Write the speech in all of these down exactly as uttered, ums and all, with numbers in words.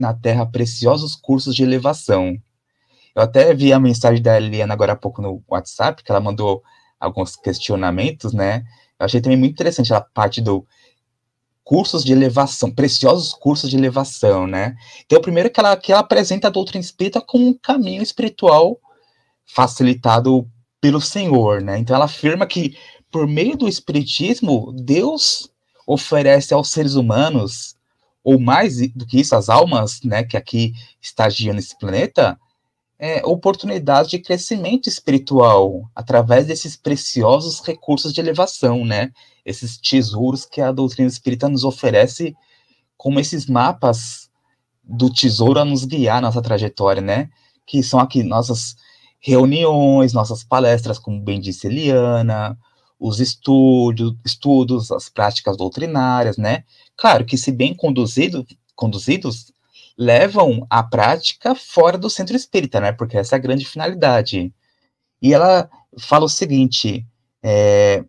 na Terra preciosos cursos de elevação. Eu até vi a mensagem da Eliana agora há pouco no WhatsApp, que ela mandou alguns questionamentos, né? Eu achei também muito interessante a parte do cursos de elevação, preciosos cursos de elevação, né? Então, primeiro que ela, que ela apresenta a doutrina espírita como um caminho espiritual facilitado pelo Senhor, né? Então, ela afirma que, por meio do espiritismo, Deus oferece aos seres humanos, ou mais do que isso, as almas, né, que aqui estagiam nesse planeta, é, oportunidades de crescimento espiritual através desses preciosos recursos de elevação, né? Esses tesouros que a doutrina espírita nos oferece, como esses mapas do tesouro a nos guiar nossa trajetória, né? Que são aqui nossas reuniões, nossas palestras, como bem disse Eliana, os estudos, estudos, as práticas doutrinárias, né? Claro que, se bem conduzido, conduzidos, levam à prática fora do centro espírita, né? Porque essa é a grande finalidade. E ela fala o seguinte, é,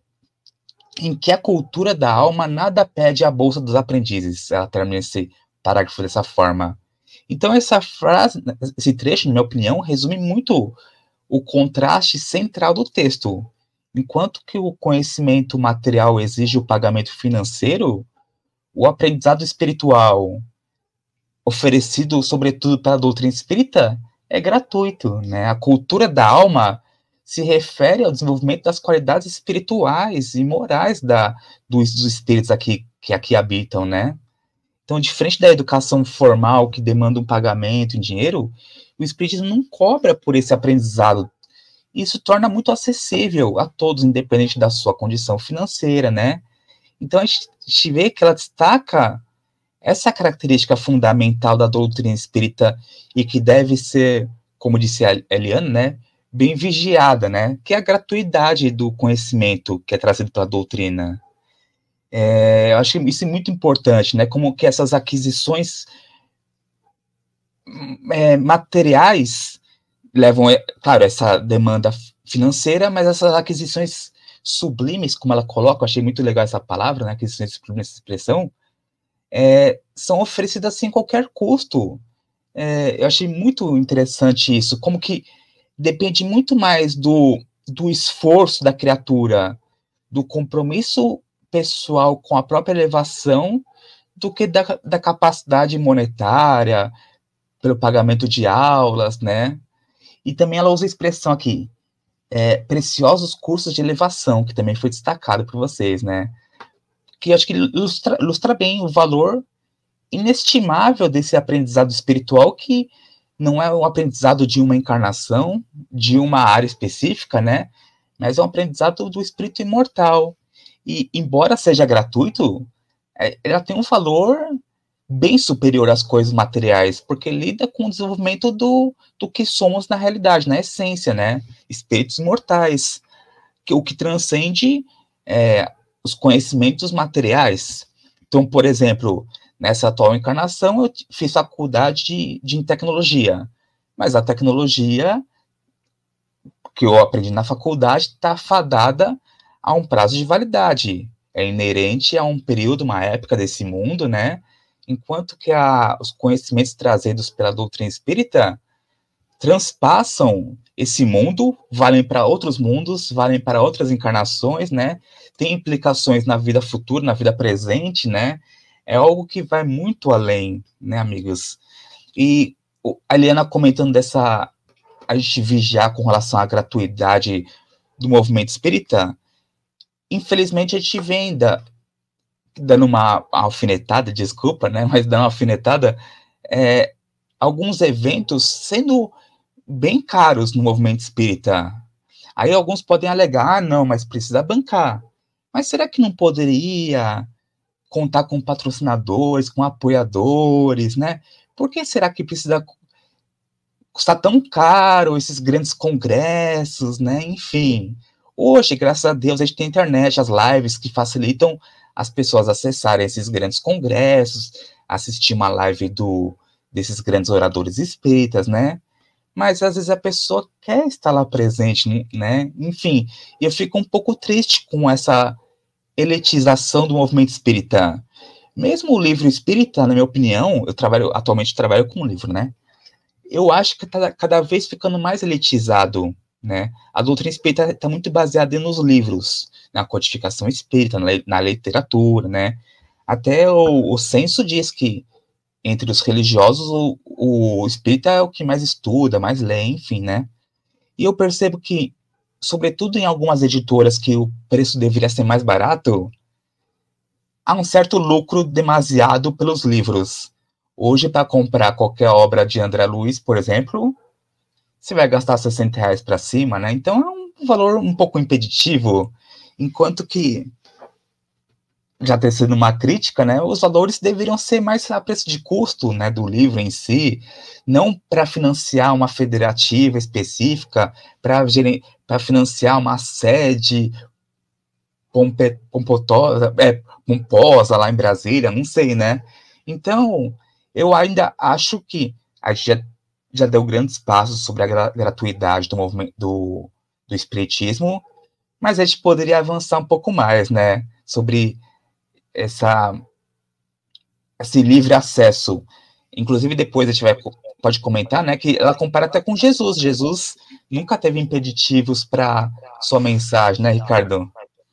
em que a cultura da alma nada pede à bolsa dos aprendizes. Ela termina esse parágrafo dessa forma. Então, essa frase, esse trecho, na minha opinião, resume muito o contraste central do texto. Enquanto que o conhecimento material exige o pagamento financeiro, o aprendizado espiritual, oferecido sobretudo pela doutrina espírita, é gratuito, né? A cultura da alma se refere ao desenvolvimento das qualidades espirituais e morais da, dos, dos espíritos aqui, que aqui habitam, né? Então, diferente da educação formal, que demanda um pagamento em dinheiro, o espiritismo não cobra por esse aprendizado. Isso torna muito acessível a todos, independente da sua condição financeira, né? Então, a gente, a gente vê que ela destaca essa característica fundamental da doutrina espírita e que deve ser, como disse a Eliane, né, bem vigiada, né, que é a gratuidade do conhecimento que é trazido pela doutrina. É, eu acho isso muito importante, né, como que essas aquisições é, materiais levam, é, claro, essa demanda financeira, mas essas aquisições sublimes, como ela coloca, eu achei muito legal essa palavra, né, aquisições sublimes, essa expressão, É, são oferecidas sem qualquer custo. É, eu achei muito interessante isso, como que depende muito mais do, do esforço da criatura, do compromisso pessoal com a própria elevação, do que da, da capacidade monetária, pelo pagamento de aulas, né? E também ela usa a expressão aqui, é, preciosos cursos de elevação, que também foi destacado por vocês, né? Que eu acho que ilustra, ilustra bem o valor inestimável desse aprendizado espiritual, que não é um aprendizado de uma encarnação, de uma área específica, né? Mas é um aprendizado do espírito imortal. E, embora seja gratuito, é, ela tem um valor bem superior às coisas materiais, porque lida com o desenvolvimento do, do que somos na realidade, na essência, né? Espíritos imortais, que, o que transcende é, os conhecimentos materiais. Então, por exemplo, nessa atual encarnação, eu fiz faculdade de, de tecnologia, mas a tecnologia que eu aprendi na faculdade está fadada a um prazo de validade, é inerente a um período, uma época desse mundo, né? Enquanto que a, os conhecimentos trazidos pela doutrina espírita transpassam esse mundo, valem para outros mundos, valem para outras encarnações, né? Tem implicações na vida futura, na vida presente, né? É algo que vai muito além, né, amigos? E a Eliana comentando dessa, a gente vigiar com relação à gratuidade do movimento espírita, infelizmente a gente vem ainda dando uma alfinetada, desculpa, né, mas dando uma alfinetada, é, alguns eventos sendo bem caros no movimento espírita. Aí alguns podem alegar, ah, não, mas precisa bancar. Mas será que não poderia contar com patrocinadores, com apoiadores, né? Por que será que precisa custar tão caro esses grandes congressos, né? Enfim, hoje, graças a Deus, a gente tem a internet, as lives que facilitam as pessoas acessarem esses grandes congressos, assistir uma live do, desses grandes oradores espíritas, né? Mas às vezes a pessoa quer estar lá presente, né? Enfim, e eu fico um pouco triste com essa elitização do movimento espírita. Mesmo o livro espírita, na minha opinião, eu trabalho, atualmente trabalho com livro, né? Eu acho que está cada vez ficando mais elitizado, né? A doutrina espírita está muito baseada nos livros, na codificação espírita, na, na literatura, né? Até o, o censo diz que entre os religiosos o, o espírita é o que mais estuda, mais lê, enfim, né? E eu percebo que, sobretudo em algumas editoras que o preço deveria ser mais barato, há um certo lucro demasiado pelos livros. Hoje, para comprar qualquer obra de André Luiz, por exemplo, você vai gastar sessenta reais para cima, né? Então é um valor um pouco impeditivo, enquanto que, já tecendo uma crítica, né, os valores deveriam ser mais a preço de custo, né, do livro em si, não para financiar uma federativa específica, para financiar uma sede pompe, pompotosa, é, pomposa lá em Brasília, não sei, né? Então, eu ainda acho que a gente já, já deu grandes passos sobre a gra gratuidade do movimento do, do espiritismo, mas a gente poderia avançar um pouco mais, né? Sobre essa, esse livre acesso. Inclusive, depois a gente vai, pode comentar, né? Que ela compara até com Jesus. Jesus nunca teve impeditivos para sua mensagem, né, Ricardo?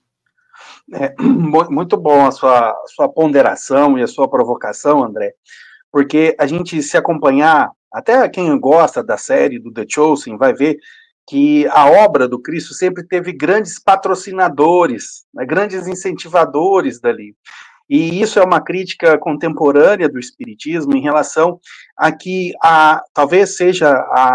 É, muito bom a sua, a sua ponderação e a sua provocação, André, porque a gente se acompanhar, até quem gosta da série do The Chosen vai ver que a obra do Cristo sempre teve grandes patrocinadores, né, grandes incentivadores dali. E isso é uma crítica contemporânea do Espiritismo em relação a que a, talvez seja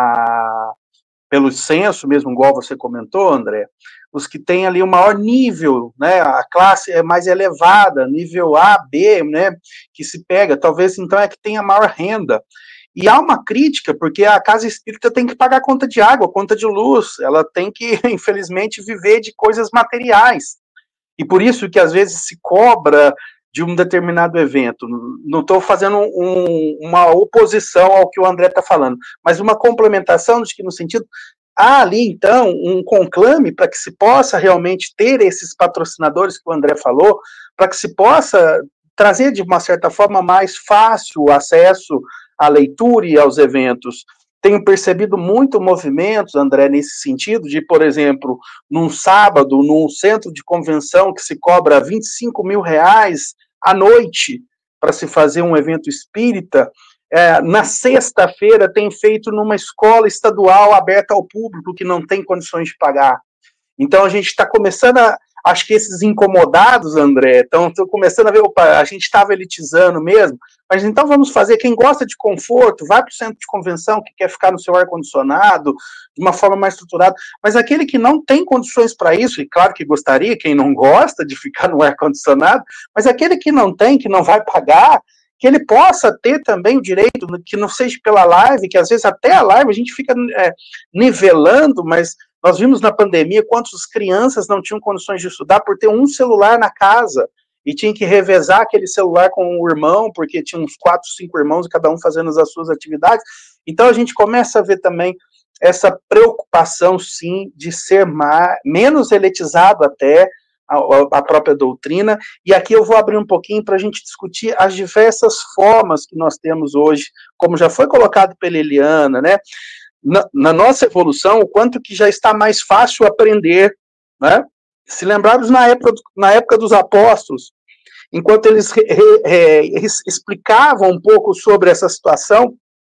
a, pelo censo mesmo, igual você comentou, André, os que têm ali o maior nível, né, a classe é mais elevada, nível A, B, né, que se pega, talvez então é que tem a maior renda. E há uma crítica, porque a casa espírita tem que pagar conta de água, conta de luz, ela tem que, infelizmente, viver de coisas materiais. E por isso que às vezes se cobra de um determinado evento. Não estou fazendo um, uma oposição ao que o André está falando, mas uma complementação de que no sentido há ali, então, um conclame para que se possa realmente ter esses patrocinadores que o André falou, para que se possa trazer, de uma certa forma, mais fácil o acesso à leitura e aos eventos. Tenho percebido muito movimentos, André, nesse sentido, de, por exemplo, num sábado, num centro de convenção que se cobra vinte e cinco mil reais à noite para se fazer um evento espírita, é, na sexta-feira tem feito numa escola estadual aberta ao público que não tem condições de pagar. Então a gente está começando a, acho que esses incomodados, André, estão começando a ver, opa, a gente estava elitizando mesmo, mas então vamos fazer, quem gosta de conforto, vai para o centro de convenção, que quer ficar no seu ar-condicionado, de uma forma mais estruturada, mas aquele que não tem condições para isso, e claro que gostaria, quem não gosta de ficar no ar-condicionado, mas aquele que não tem, que não vai pagar, que ele possa ter também o direito, que não seja pela live, que às vezes até a live a gente fica é, nivelando, mas nós vimos na pandemia quantas crianças não tinham condições de estudar por ter um celular na casa, e tinha que revezar aquele celular com o irmão, porque tinha uns quatro, cinco irmãos, e cada um fazendo as suas atividades. Então a gente começa a ver também essa preocupação, sim, de ser mais, menos elitizado até a, a própria doutrina, e aqui eu vou abrir um pouquinho para a gente discutir as diversas formas que nós temos hoje, como já foi colocado pela Eliana, né? Na, na nossa evolução, o quanto que já está mais fácil aprender, né? Se lembrarmos na época, na época dos apóstolos, enquanto eles re, re, re, explicavam um pouco sobre essa situação,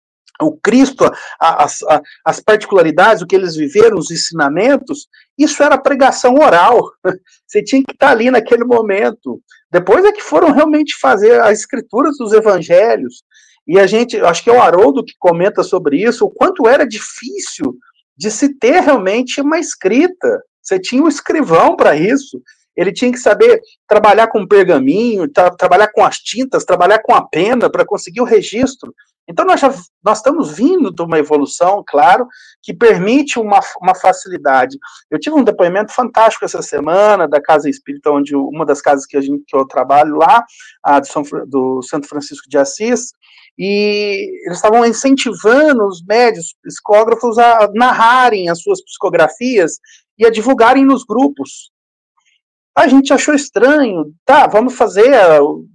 o Cristo, as, as particularidades, o que eles viveram, os ensinamentos, isso era pregação oral. Você tinha que estar ali naquele momento. Depois é que foram realmente fazer as escrituras dos evangelhos. E a gente, acho que é o Haroldo que comenta sobre isso, o quanto era difícil de se ter realmente uma escrita. Você tinha um escrivão para isso. Ele tinha que saber trabalhar com pergaminho, tra trabalhar com as tintas, trabalhar com a pena para conseguir o registro. Então, nós, já, nós estamos vindo de uma evolução, claro, que permite uma, uma facilidade. Eu tive um depoimento fantástico essa semana da Casa Espírita, onde uma das casas que, a gente, que eu trabalho lá, a de São, do Santo Francisco de Assis, e eles estavam incentivando os médios, psicógrafos, a narrarem as suas psicografias e a divulgarem nos grupos. A gente achou estranho, tá, vamos fazer,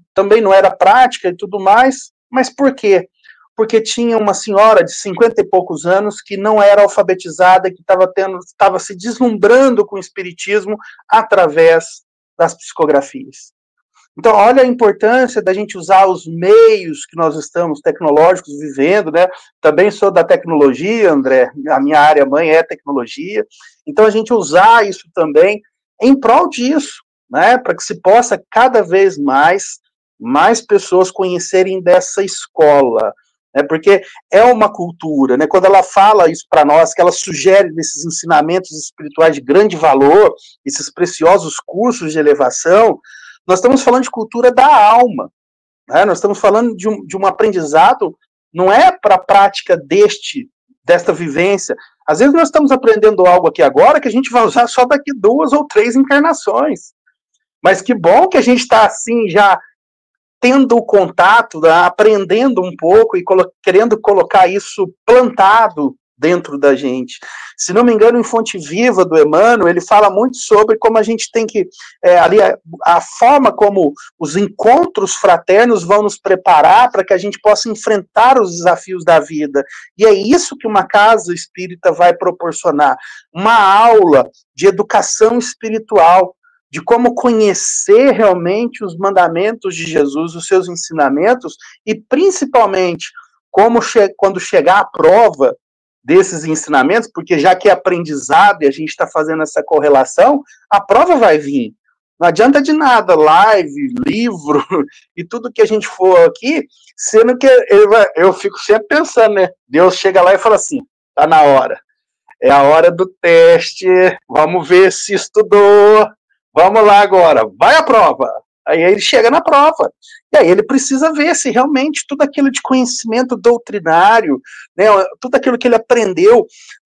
também não era prática e tudo mais, mas por quê? Porque tinha uma senhora de cinquenta e poucos anos que não era alfabetizada, que estava tendo, estava se deslumbrando com o espiritismo através das psicografias. Então, olha a importância da gente usar os meios que nós estamos tecnológicos vivendo, né? Também sou da tecnologia, André, a minha área mãe é tecnologia, então a gente usar isso também em prol disso, né? Para que se possa cada vez mais, mais pessoas conhecerem dessa escola, né? Porque é uma cultura, né? Quando ela fala isso para nós, que ela sugere desses ensinamentos espirituais de grande valor, esses preciosos cursos de elevação, nós estamos falando de cultura da alma, né? Nós estamos falando de um, de um aprendizado, não é para a prática deste, desta vivência. Às vezes nós estamos aprendendo algo aqui agora que a gente vai usar só daqui duas ou três encarnações. Mas que bom que a gente está assim já tendo o contato, né, aprendendo um pouco e colo- querendo colocar isso plantado dentro da gente. Se não me engano, em Fonte Viva, do Emmanuel, ele fala muito sobre como a gente tem que, é, ali, a, a forma como os encontros fraternos vão nos preparar para que a gente possa enfrentar os desafios da vida. E é isso que uma casa espírita vai proporcionar, uma aula de educação espiritual, de como conhecer realmente os mandamentos de Jesus, os seus ensinamentos, e principalmente, como che- quando chegar a prova desses ensinamentos, porque já que é aprendizado e a gente está fazendo essa correlação, a prova vai vir. Não adianta de nada, live, livro e tudo que a gente for aqui, sendo que ele vai, eu fico sempre pensando, né? Deus chega lá e fala assim, tá na hora. É a hora do teste, vamos ver se estudou, vamos lá agora, vai à prova. Aí ele chega na prova. E aí ele precisa ver se realmente tudo aquilo de conhecimento doutrinário, né, tudo aquilo que ele aprendeu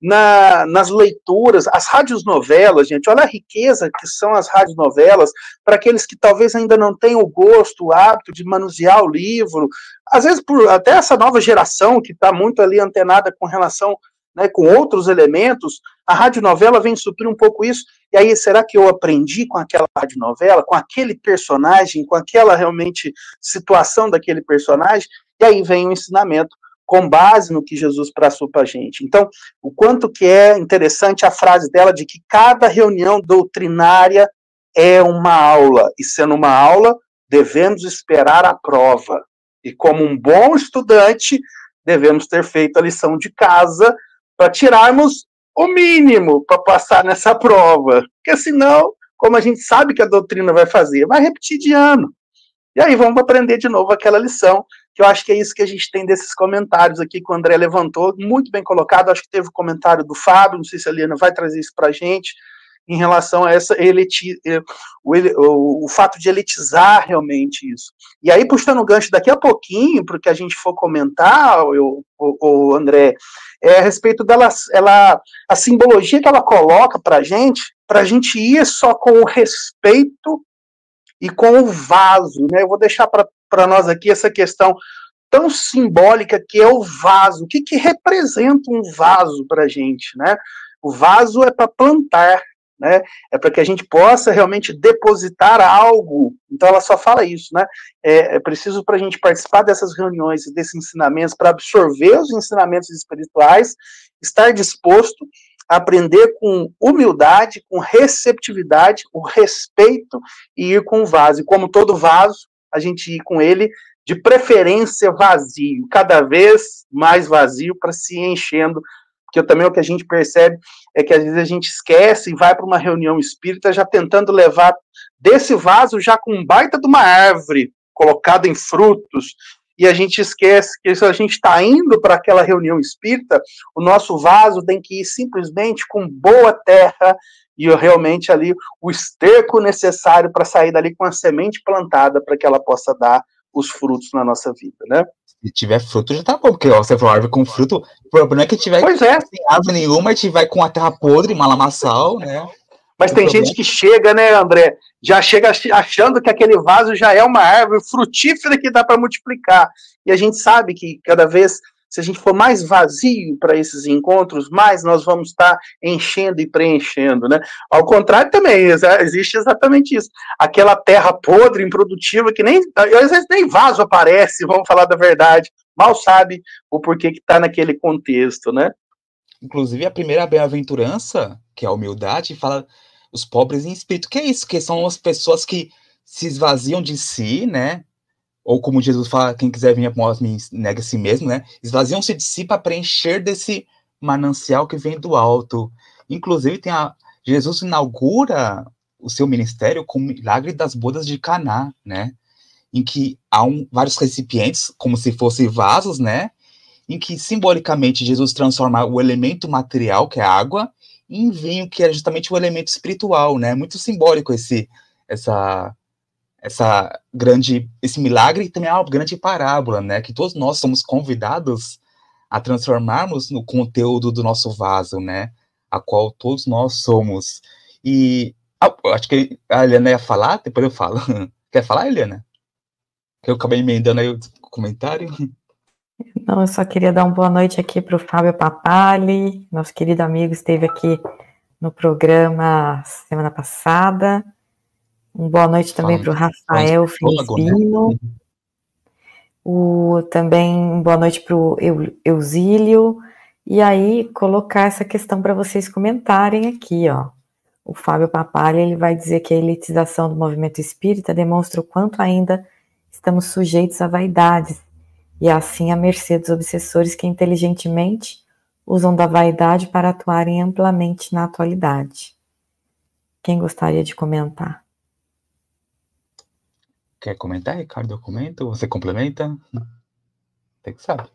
na, nas leituras, as radionovelas, gente, olha a riqueza que são as radionovelas, para aqueles que talvez ainda não tenham o gosto, o hábito de manusear o livro, às vezes por até essa nova geração que está muito ali antenada com relação, né, com outros elementos, a radionovela vem suprir um pouco isso. E aí, será que eu aprendi com aquela radionovela, com aquele personagem, com aquela realmente situação daquele personagem? E aí vem o ensinamento com base no que Jesus passou para a gente. Então, o quanto que é interessante a frase dela de que cada reunião doutrinária é uma aula, e sendo uma aula, devemos esperar a prova. E como um bom estudante, devemos ter feito a lição de casa para tirarmos o mínimo para passar nessa prova, porque senão, como a gente sabe que a doutrina vai fazer, vai repetir de ano, e aí vamos aprender de novo aquela lição, que eu acho que é isso que a gente tem desses comentários aqui que o André levantou, muito bem colocado, acho que teve o comentário do Fábio, não sei se a Liana vai trazer isso para a gente, em relação a essa eliti, o, o, o fato de elitizar realmente isso. E aí, puxando o gancho daqui a pouquinho, para o que a gente for comentar, eu, o, o André, é a respeito dela, ela, a simbologia que ela coloca para a gente, para a gente ir só com o respeito e com o vaso, né? Eu vou deixar para nós aqui essa questão tão simbólica que é o vaso. O que, que representa um vaso para a gente, né? O vaso é para plantar, né? É para que a gente possa realmente depositar algo. Então ela só fala isso, né? É, é preciso para a gente participar dessas reuniões e desses ensinamentos, para absorver os ensinamentos espirituais, estar disposto a aprender com humildade, com receptividade, com respeito e ir com o vaso. E como todo vaso, a gente ir com ele de preferência vazio, cada vez mais vazio, para se enchendo. Porque também o que a gente percebe é que às vezes a gente esquece e vai para uma reunião espírita já tentando levar desse vaso já com um baita de uma árvore colocada em frutos, e a gente esquece que se a gente está indo para aquela reunião espírita, o nosso vaso tem que ir simplesmente com boa terra e realmente ali o esterco necessário para sair dali com a semente plantada para que ela possa dar os frutos na nossa vida, né? Se tiver fruto, já tá bom, porque ó, você falou árvore com fruto, o problema é que tiver pois é. sem árvore nenhuma, a gente vai com a terra podre, malamaçal, né? Mas tem problema. gente que chega, né, André, já chega achando que aquele vaso já é uma árvore frutífera que dá para multiplicar. E a gente sabe que cada vez se a gente for mais vazio para esses encontros, mais nós vamos estar enchendo e preenchendo, né? Ao contrário também, existe exatamente isso. Aquela terra podre, improdutiva, que nem, às vezes nem vaso aparece, vamos falar da verdade, mal sabe o porquê que está naquele contexto, né? Inclusive, a primeira bem-aventurança, que é a humildade, fala os pobres em espírito. Que é isso? Que são as pessoas que se esvaziam de si, né? Ou como Jesus fala, quem quiser vir após mim, nega a si mesmo, né? Esvaziam-se de si para preencher desse manancial que vem do alto. Inclusive, tem a, Jesus inaugura o seu ministério com o milagre das bodas de Caná, né? Em que há um, vários recipientes, como se fossem vasos, né? Em que, simbolicamente, Jesus transforma o elemento material, que é a água, em vinho, que é justamente o elemento espiritual, né? Muito simbólico esse, essa... essa grande, esse milagre também é uma grande parábola, né, que todos nós somos convidados a transformarmos no conteúdo do nosso vaso, né, a qual todos nós somos. E ah, acho que a Eliana ia falar, depois eu falo. Quer falar, Eliana? Que eu acabei emendando aí o comentário. Não, eu só queria dar uma boa noite aqui para o Fábio Papali, nosso querido amigo, esteve aqui no programa semana passada. Uma boa noite também para o Rafael Felizbino. Né? O, também boa noite para o Eusílio. E aí, colocar essa questão para vocês comentarem aqui, ó. O Fábio Papalha, ele vai dizer que a elitização do movimento espírita demonstra o quanto ainda estamos sujeitos a vaidades, e assim à mercê dos obsessores que inteligentemente usam da vaidade para atuarem amplamente na atualidade. Quem gostaria de comentar? Quer comentar, Ricardo? Eu comento? Você complementa? Tem que saber.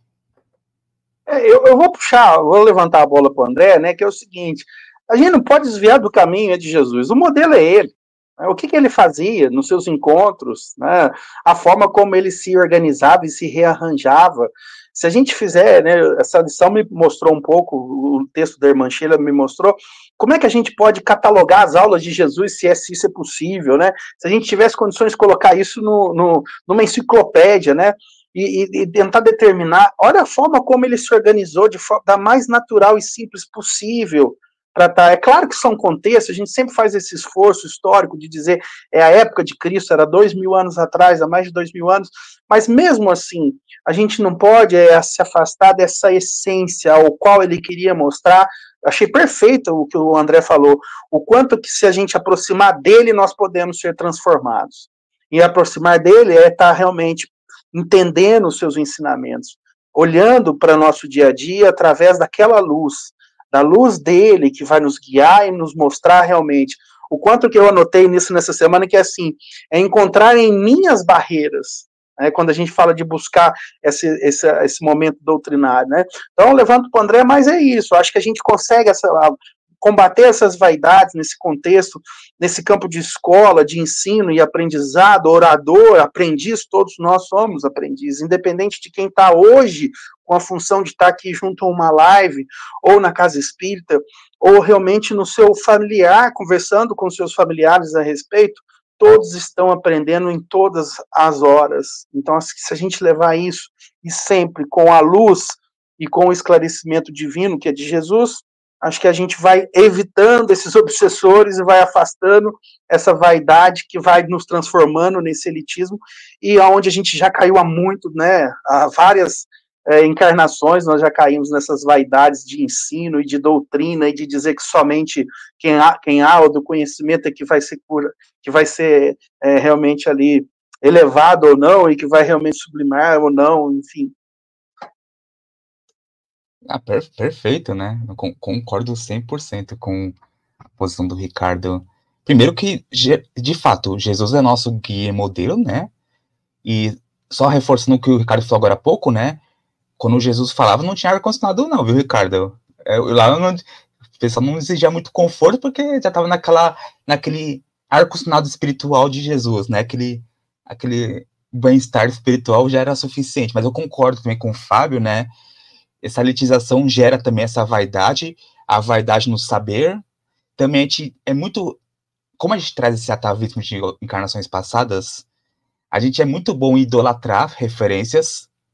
É, eu, eu vou puxar, vou levantar a bola para o André, né, que é o seguinte, a gente não pode desviar do caminho de Jesus, o modelo é ele. Né, o que, que ele fazia nos seus encontros, né, a forma como ele se organizava e se rearranjava. Se a gente fizer, né, essa lição me mostrou um pouco, o texto da irmã Sheila me mostrou, como é que a gente pode catalogar as aulas de Jesus, se, é, se isso é possível, né? Se a gente tivesse condições de colocar isso no, no, numa enciclopédia, né? E, e, e tentar determinar, olha a forma como ele se organizou de forma da mais natural e simples possível para estar. É claro que são contextos, a gente sempre faz esse esforço histórico de dizer é a época de Cristo, era dois mil anos atrás, há mais de dois mil anos, mas mesmo assim, a gente não pode é, se afastar dessa essência ao qual ele queria mostrar. Achei perfeito o que o André falou, o quanto que se a gente aproximar dele, nós podemos ser transformados. E aproximar dele é estar realmente entendendo os seus ensinamentos, olhando para o nosso dia a dia através daquela luz, da luz dele que vai nos guiar e nos mostrar realmente o quanto que eu anotei nisso nessa semana, que é assim, é encontrar em minhas barreiras, né, quando a gente fala de buscar esse, esse, esse momento doutrinário, né? Então eu levanto para o André, mas é isso, acho que a gente consegue essa, combater essas vaidades nesse contexto, nesse campo de escola, de ensino e aprendizado, orador, aprendiz, todos nós somos aprendizes, independente de quem está hoje com a função de estar tá aqui junto a uma live, ou na casa espírita, ou realmente no seu familiar, conversando com seus familiares a respeito, todos estão aprendendo em todas as horas. Então, se a gente levar isso, e sempre com a luz e com o esclarecimento divino, que é de Jesus, acho que a gente vai evitando esses obsessores e vai afastando essa vaidade que vai nos transformando nesse elitismo, e aonde a gente já caiu há muito, né, há várias é, encarnações, nós já caímos nessas vaidades de ensino e de doutrina, e de dizer que somente quem há, quem há o do conhecimento é que vai ser, cura, que vai ser é, realmente ali elevado ou não, e que vai realmente sublimar ou não, enfim. Ah, per perfeito, né? Eu concordo cem por cento com a posição do Ricardo. Primeiro que, de fato, Jesus é nosso guia e modelo, né? E só reforçando o que o Ricardo falou agora há pouco, né? Quando Jesus falava, não tinha ar-condicionado não, viu, Ricardo? É, lá não, o pessoal não exigia muito conforto, porque já estava naquela, naquele ar-condicionado espiritual de Jesus, né? Aquele, aquele bem-estar espiritual já era suficiente. Mas eu concordo também com o Fábio, né? Essa elitização gera também essa vaidade, a vaidade no saber. Também a gente é muito... Como a gente traz esse atavismo de encarnações passadas, a gente é muito bom em idolatrar referências.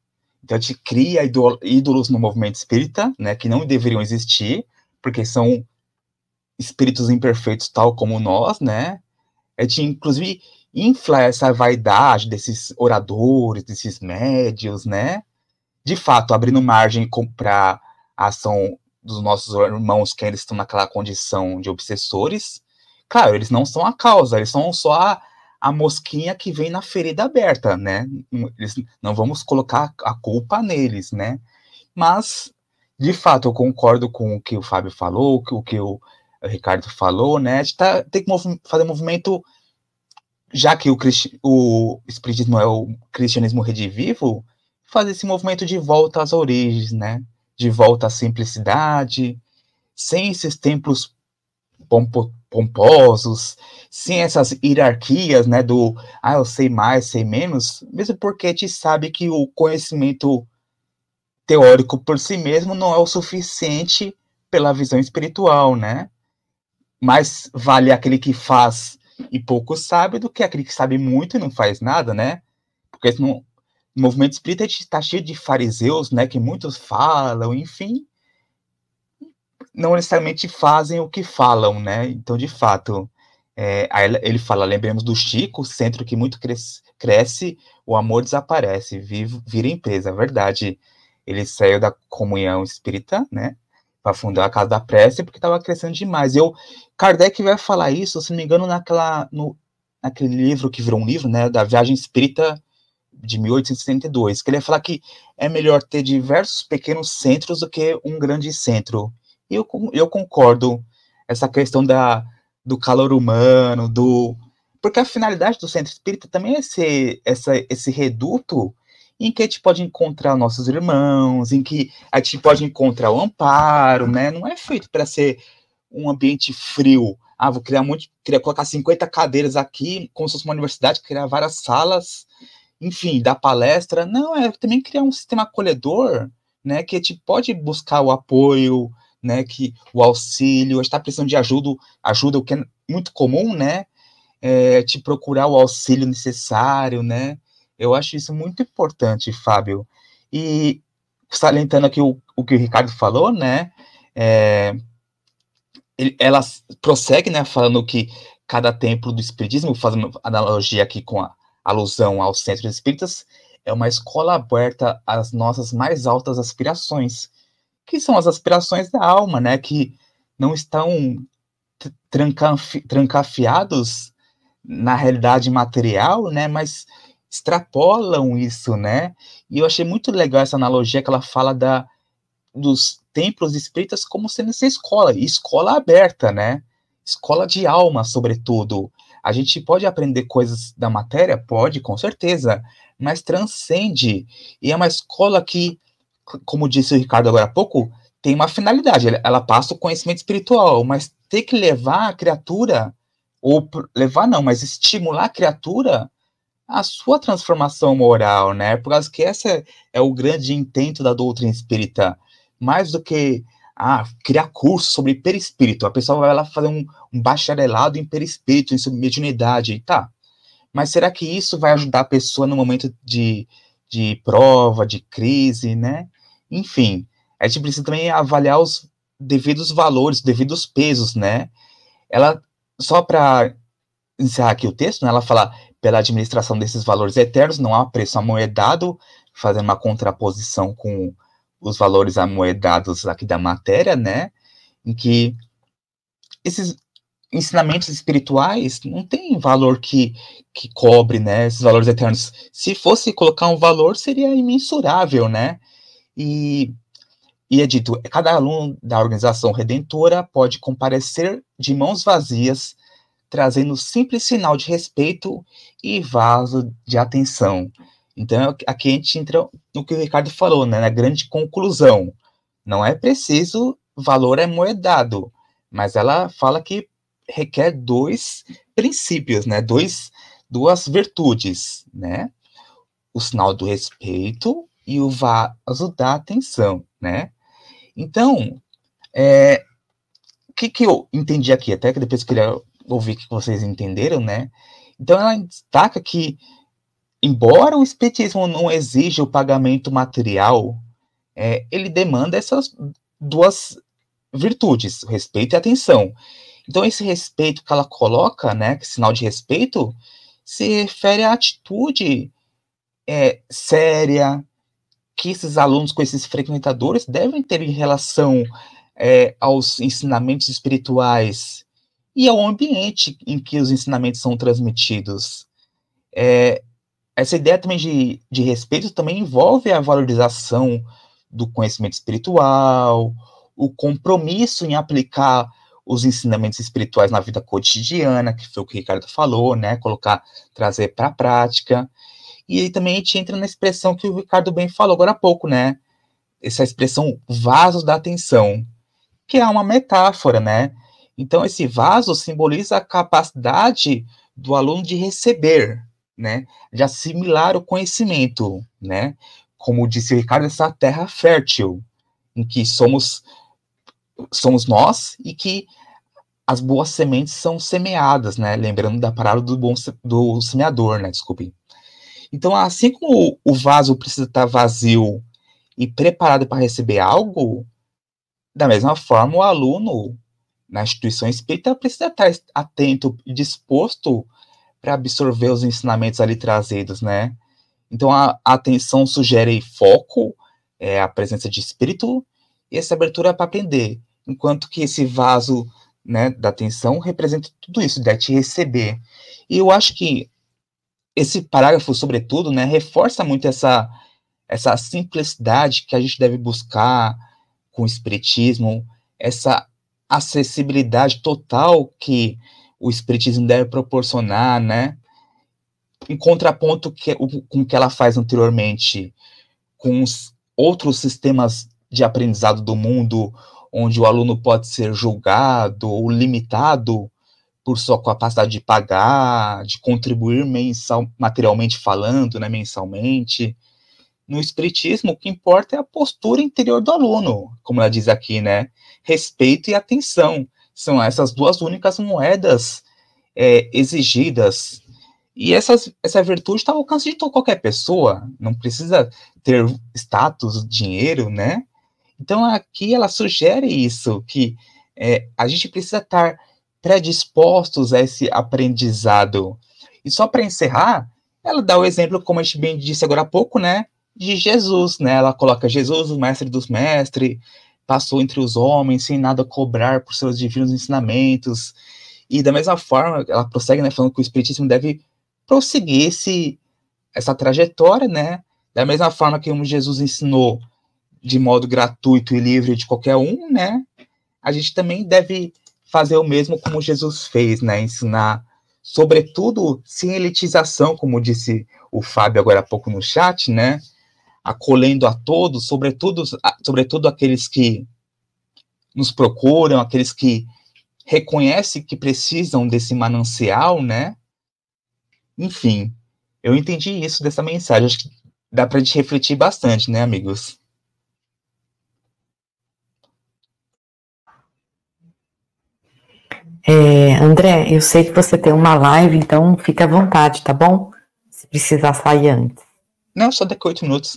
Então a gente cria ídolos no movimento espírita, né, que não deveriam existir, porque são espíritos imperfeitos tal como nós, né? A gente, inclusive, infla essa vaidade desses oradores, desses médios, né? De fato, abrindo margem para a ação dos nossos irmãos que eles estão naquela condição de obsessores. Claro, eles não são a causa, eles são só a, a mosquinha que vem na ferida aberta, né? Eles, não vamos colocar a culpa neles, né? Mas, de fato, eu concordo com o que o Fábio falou, com o que o Ricardo falou, né? A gente tá, tem que mov fazer um movimento, já que o, o espiritismo é o cristianismo redivivo, fazer esse movimento de volta às origens, né? De volta à simplicidade, sem esses templos pompo, pomposos, sem essas hierarquias, né? Do, ah, eu sei mais, sei menos, mesmo porque a gente sabe que o conhecimento teórico por si mesmo não é o suficiente pela visão espiritual, né? Mais vale aquele que faz e pouco sabe do que aquele que sabe muito e não faz nada, né? Porque no, no movimento espírita a gente está cheio de fariseus, né? Que muitos falam, enfim, não necessariamente fazem o que falam, né? Então, de fato, é, ele fala, lembremos do Chico, centro que muito cresce, cresce o amor desaparece, vive, vira empresa, é verdade. Ele saiu da comunhão espírita, né? Para fundar a Casa da Prece, porque estava crescendo demais. Eu, Kardec vai falar isso, se não me engano, naquela, no, naquele livro que virou um livro, né? Da Viagem Espírita de mil oitocentos e sessenta e dois, que ele vai falar que é melhor ter diversos pequenos centros do que um grande centro. E eu, eu concordo, essa questão da, do calor humano, do... Porque a finalidade do centro espírita também é ser essa, esse reduto em que a gente pode encontrar nossos irmãos, em que a gente pode encontrar o amparo, né? Não é feito para ser um ambiente frio. Ah, vou criar muito, queria colocar cinquenta cadeiras aqui, como se fosse uma universidade, criar várias salas, enfim, dar palestra. Não, é também criar um sistema acolhedor, né? Que a gente pode buscar o apoio, né? Que o auxílio, a gente está precisando de ajuda, ajuda, o que é muito comum, né? É, te procurar o auxílio necessário, né? Eu acho isso muito importante, Fábio. E salientando aqui o, o que o Ricardo falou, né? É, ele, ela prossegue, né? Falando que cada templo do espiritismo, fazendo analogia aqui com a alusão aos centros espíritas, é uma escola aberta às nossas mais altas aspirações, que são as aspirações da alma, né? Que não estão trancafi, trancafiados na realidade material, né? Mas extrapolam isso, né? E eu achei muito legal essa analogia que ela fala da, dos templos espíritas como sendo essa escola, escola aberta, né? Escola de alma, sobretudo. A gente pode aprender coisas da matéria? Pode, com certeza, mas transcende. E é uma escola que, como disse o Ricardo agora há pouco, tem uma finalidade. Ela passa o conhecimento espiritual, mas tem que levar a criatura, ou levar não, mas estimular a criatura a sua transformação moral, né? Por causa que esse é o grande intento da doutrina espírita. Mais do que ah, criar curso sobre perispírito. A pessoa vai lá fazer um, um bacharelado em perispírito, em mediunidade, tá. Mas será que isso vai ajudar a pessoa no momento de, de prova, de crise, né? Enfim, a gente precisa também avaliar os devidos valores, devidos pesos, né? Ela, só para encerrar aqui o texto, né, ela fala, pela administração desses valores eternos, não há preço amoedado, fazendo uma contraposição com os valores amoedados aqui da matéria, né, em que esses ensinamentos espirituais não têm valor que, que cobre, né, esses valores eternos. Se fosse colocar um valor, seria imensurável, né, e, e é dito, cada aluno da organização redentora pode comparecer de mãos vazias, trazendo simples sinal de respeito e vaso de atenção. Então, aqui a gente entra no que o Ricardo falou, né, na grande conclusão. Não é preciso, valor é moedado, mas ela fala que requer dois princípios, né, dois, duas virtudes, né, o sinal do respeito e o vaso da atenção, né. Então, é, o que, que eu entendi aqui, até que depois eu queria ouvir que vocês entenderam, né? Então ela destaca que embora o espiritismo não exija o pagamento material, é, ele demanda essas duas virtudes, o respeito e a atenção. Então, esse respeito que ela coloca, né, que sinal de respeito, se refere à atitude é, séria que esses alunos com esses frequentadores devem ter em relação é, aos ensinamentos espirituais e ao ambiente em que os ensinamentos são transmitidos. É, essa ideia também de, de respeito também envolve a valorização do conhecimento espiritual, o compromisso em aplicar os ensinamentos espirituais na vida cotidiana, que foi o que o Ricardo falou, né, colocar, trazer para a prática. E aí também a gente entra na expressão que o Ricardo bem falou agora há pouco, né, essa expressão vasos da atenção, que é uma metáfora, né. Então esse vaso simboliza a capacidade do aluno de receber, né, de assimilar o conhecimento, né, como disse o Ricardo, essa terra fértil, em que somos, somos nós, e que as boas sementes são semeadas, né, lembrando da parábola do, bom, do semeador, né, desculpe. Então, assim como o vaso precisa estar vazio e preparado para receber algo, da mesma forma o aluno na instituição espírita precisa estar atento e disposto para absorver os ensinamentos ali trazidos, né? Então, a, a atenção sugere foco, é, a presença de espírito, e essa abertura para aprender, enquanto que esse vaso, né, da atenção representa tudo isso, de te receber. E eu acho que esse parágrafo, sobretudo, né, reforça muito essa, essa simplicidade que a gente deve buscar com o espiritismo, essa acessibilidade total que o espiritismo deve proporcionar, né, em contraponto que, com o que ela faz anteriormente com os outros sistemas de aprendizado do mundo, onde o aluno pode ser julgado ou limitado por sua capacidade de pagar, de contribuir mensal, materialmente falando, né, mensalmente. No espiritismo, o que importa é a postura interior do aluno, como ela diz aqui, né? Respeito e atenção. São essas duas únicas moedas é, exigidas. E essas, essa virtude está ao alcance de qualquer pessoa, não precisa ter status, dinheiro, né? Então, aqui ela sugere isso, que é, a gente precisa estar predispostos a esse aprendizado. E só para encerrar, ela dá o exemplo, como a gente bem disse agora há pouco, né, de Jesus, né? Ela coloca Jesus, o mestre dos mestres, passou entre os homens sem nada cobrar por seus divinos ensinamentos. E da mesma forma, ela prossegue, né, falando que o espiritismo deve prosseguir esse, essa trajetória, né? Da mesma forma que Jesus ensinou de modo gratuito e livre de qualquer um, né? A gente também deve fazer o mesmo como Jesus fez, né? Ensinar, sobretudo, sem elitização, como disse o Fábio agora há pouco no chat, né? Acolhendo a todos, sobretudo, sobretudo aqueles que nos procuram, aqueles que reconhecem que precisam desse manancial, né? Enfim, eu entendi isso dessa mensagem. Acho que dá para a gente refletir bastante, né, amigos? É, André, eu sei que você tem uma live, então fica à vontade, tá bom? Se precisar sair antes. Não, só daqui a oito minutos.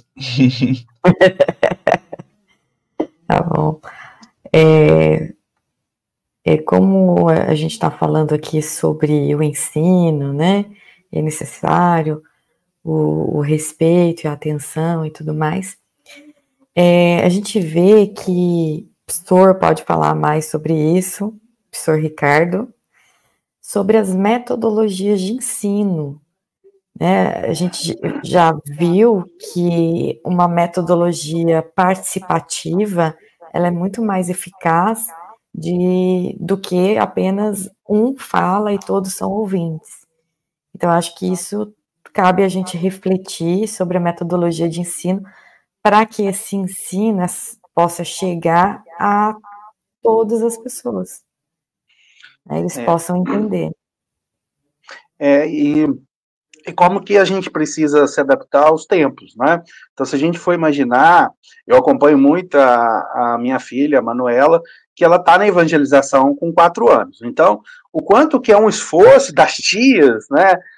Tá bom. É, é como a gente está falando aqui sobre o ensino, né? É necessário o, o respeito e a atenção e tudo mais. É, a gente vê que o professor pode falar mais sobre isso, professor Ricardo, sobre as metodologias de ensino. Né? A gente já viu que uma metodologia participativa ela é muito mais eficaz de, do que apenas um fala e todos são ouvintes. Então, acho que isso cabe a gente refletir sobre a metodologia de ensino para que esse ensino possa chegar a todas as pessoas. Né? Eles é. possam entender. É, e, e como que a gente precisa se adaptar aos tempos, né? Então, se a gente for imaginar, eu acompanho muito a, a minha filha, a Manuela, que ela está na evangelização com quatro anos. Então, o quanto que é um esforço das tias, né?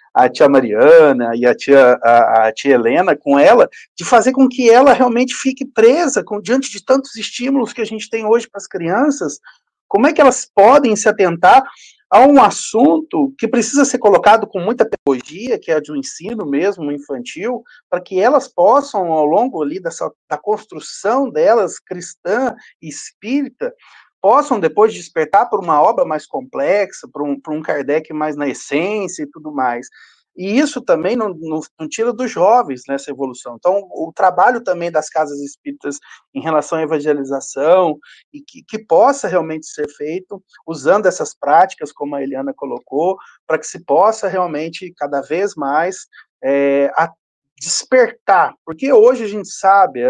a tia Mariana e a tia, a, a tia Helena com ela, de fazer com que ela realmente fique presa com, diante de tantos estímulos que a gente tem hoje para as crianças. Como é que elas podem se atentar a um assunto que precisa ser colocado com muita pedagogia, que é a do ensino mesmo, infantil, para que elas possam, ao longo ali dessa, da construção delas, cristã e espírita, possam depois despertar por uma obra mais complexa, por um, por um Kardec mais na essência e tudo mais. E isso também não, não, não tira dos jovens nessa evolução. Então, o trabalho também das casas espíritas em relação à evangelização, e que, que possa realmente ser feito usando essas práticas, como a Eliana colocou, para que se possa realmente, cada vez mais, é, a, despertar, porque hoje a gente sabe,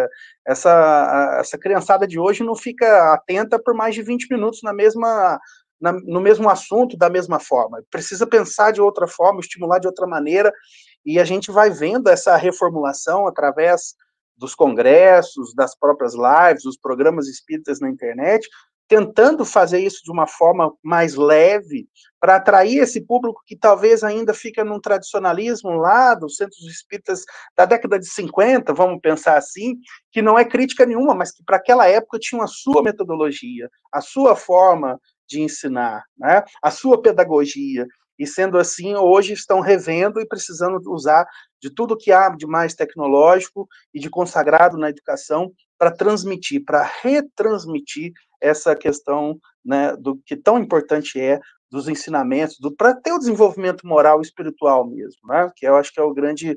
essa, essa criançada de hoje não fica atenta por mais de vinte minutos na mesma... Na, no mesmo assunto, da mesma forma. Precisa pensar de outra forma, estimular de outra maneira, e a gente vai vendo essa reformulação através dos congressos, das próprias lives, dos programas espíritas na internet, tentando fazer isso de uma forma mais leve, para atrair esse público que talvez ainda fica num tradicionalismo lá dos centros espíritas da década de cinquenta, vamos pensar assim, que não é crítica nenhuma, mas que para aquela época tinha a sua metodologia, a sua forma de ensinar, né? A sua pedagogia, e sendo assim, hoje estão revendo e precisando usar de tudo que há de mais tecnológico e de consagrado na educação para transmitir, para retransmitir essa questão, né, do que tão importante é dos ensinamentos, para ter o desenvolvimento moral e espiritual mesmo, né? Que eu acho que é o grande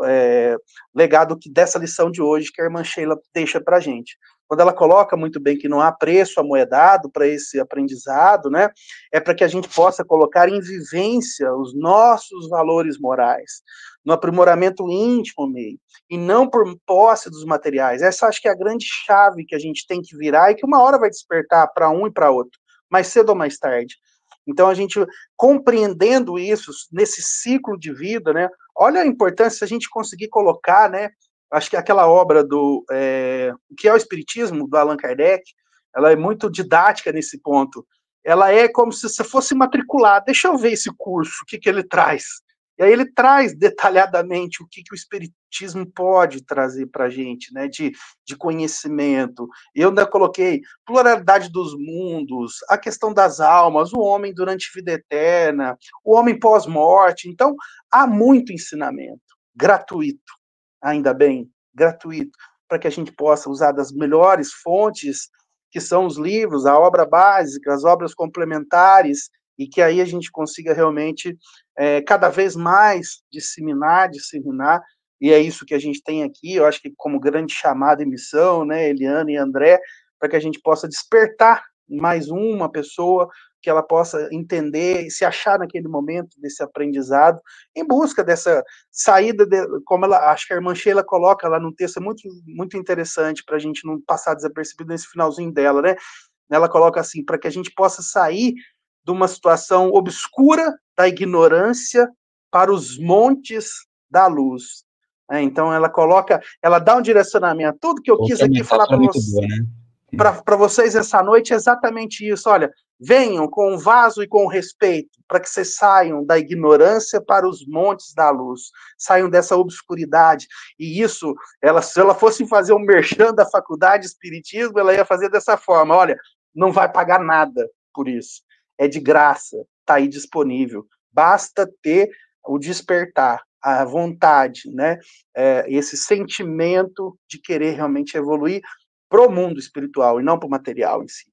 é, legado que, dessa lição de hoje que a irmã Sheila deixa para a gente. Quando ela coloca muito bem que não há preço amoedado para esse aprendizado, né, é para que a gente possa colocar em vivência os nossos valores morais, no aprimoramento íntimo meio, e não por posse dos materiais. Essa acho que é a grande chave que a gente tem que virar e que uma hora vai despertar para um e para outro, mais cedo ou mais tarde. Então, a gente, compreendendo isso, nesse ciclo de vida, né, olha a importância se a gente conseguir colocar, né, acho que aquela obra do, é, o que é o Espiritismo, do Allan Kardec, ela é muito didática nesse ponto. Ela é como se você fosse matricular, deixa eu ver esse curso, o que, que ele traz. E aí ele traz detalhadamente o que, que o Espiritismo pode trazer para a gente, né, de, de conhecimento. Eu ainda coloquei pluralidade dos mundos, a questão das almas, o homem durante a vida eterna, o homem pós-morte. Então, há muito ensinamento gratuito, ainda bem, gratuito, para que a gente possa usar das melhores fontes, que são os livros, a obra básica, as obras complementares, e que aí a gente consiga realmente é, cada vez mais disseminar, disseminar, e é isso que a gente tem aqui, eu acho que como grande chamada e missão, né, Eliana e André, para que a gente possa despertar mais uma pessoa, que ela possa entender e se achar naquele momento desse aprendizado, em busca dessa saída, de, como ela, acho que a irmã Sheila coloca lá no texto, é muito, muito interessante para a gente não passar desapercebido nesse finalzinho dela, né? Ela coloca assim, para que a gente possa sair de uma situação obscura da ignorância para os montes da luz. É, então ela coloca, ela dá um direcionamento, tudo que eu quis aqui falar para vocês, né? Para vocês essa noite é exatamente isso. Olha, venham com o vaso e com o respeito, para que vocês saiam da ignorância para os montes da luz, saiam dessa obscuridade. E isso, ela, se ela fosse fazer um merchan da faculdade de Espiritismo, ela ia fazer dessa forma: olha, não vai pagar nada por isso, é de graça, está aí disponível, basta ter o despertar, a vontade, né? É, esse sentimento de querer realmente evoluir para o mundo espiritual e não para o material em si.